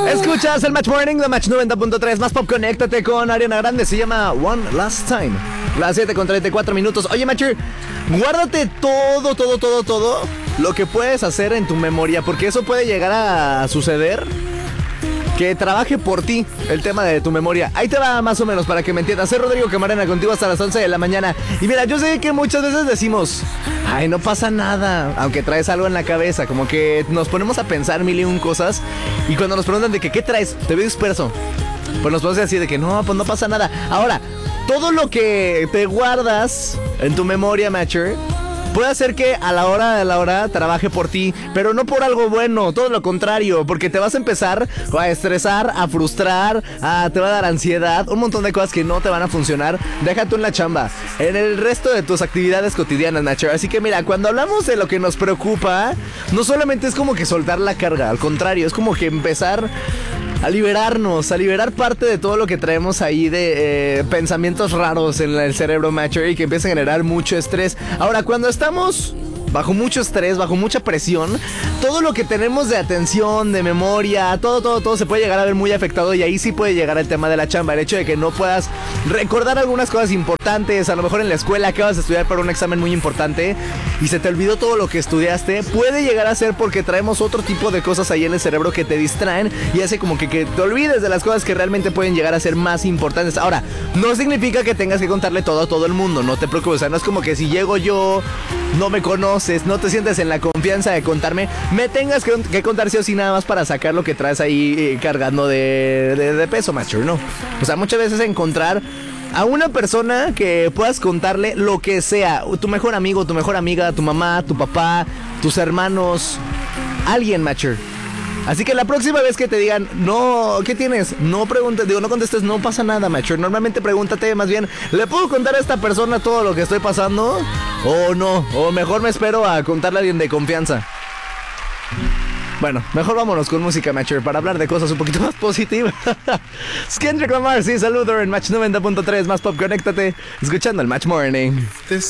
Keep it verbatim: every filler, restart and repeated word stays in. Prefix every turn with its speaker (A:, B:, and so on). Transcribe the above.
A: Escuchas el Match Morning de Match noventa punto tres. Más pop, conéctate con Ariana Grande. Se llama One Last Time. Las siete con treinta y cuatro minutos. Oye, Matcher, guárdate todo, todo, todo, todo lo que puedes hacer en tu memoria, porque eso puede llegar a suceder. Que trabaje por ti el tema de tu memoria. Ahí te va más o menos para que me entiendas. Soy Rodrigo Camarena contigo hasta las once de la mañana. Y mira, yo sé que muchas veces decimos, ay, no pasa nada, aunque traes algo en la cabeza. Como que nos ponemos a pensar mil y un cosas. Y cuando nos preguntan de que, ¿qué traes? Te veo disperso. Pues nos podemos decir de que no, pues no pasa nada. Ahora, todo lo que te guardas en tu memoria, Matcher, puede hacer que a la hora de la hora trabaje por ti, pero no por algo bueno, todo lo contrario, porque te vas a empezar a estresar, a frustrar, a, te va a dar ansiedad, un montón de cosas que no te van a funcionar. Déjate en la chamba, en el resto de tus actividades cotidianas, Nacho. Así que mira, cuando hablamos de lo que nos preocupa, no solamente es como que soltar la carga, al contrario, es como que empezar a liberarnos, a liberar parte de todo lo que traemos ahí de eh, pensamientos raros en el cerebro, Matcher, y que empieza a generar mucho estrés. Ahora, cuando estamos bajo mucho estrés, bajo mucha presión, todo lo que tenemos de atención, de memoria, todo, todo, todo se puede llegar a ver muy afectado, y ahí sí puede llegar el tema de la chamba, el hecho de que no puedas recordar algunas cosas importantes. A lo mejor en la escuela acabas de estudiar para un examen muy importante y se te olvidó todo lo que estudiaste. Puede llegar a ser porque traemos otro tipo de cosas ahí en el cerebro que te distraen y hace como que, que te olvides de las cosas que realmente pueden llegar a ser más importantes. Ahora, no significa que tengas que contarle todo a todo el mundo, no te preocupes. O sea, no es como que si llego yo, no me conoces, no te sientes en la confianza de contarme, me tengas que, que contar sí o sí nada más para sacar lo que traes ahí eh, cargando de, de, de peso, Matcher, ¿no? O sea, muchas veces encontrar a una persona que puedas contarle lo que sea, tu mejor amigo, tu mejor amiga, tu mamá, tu papá, tus hermanos, alguien, Matcher. Así que la próxima vez que te digan, no, ¿qué tienes? No preguntes, digo, no contestes, no pasa nada, Matcher. Normalmente pregúntate más bien, ¿le puedo contar a esta persona todo lo que estoy pasando? O no, o mejor me espero a contarle a alguien de confianza. Bueno, mejor vámonos con música, Matcher, para hablar de cosas un poquito más positivas. Es Kendrick Lamar, sí, saludo en Match noventa punto tres, más pop, conéctate, escuchando el Match Morning.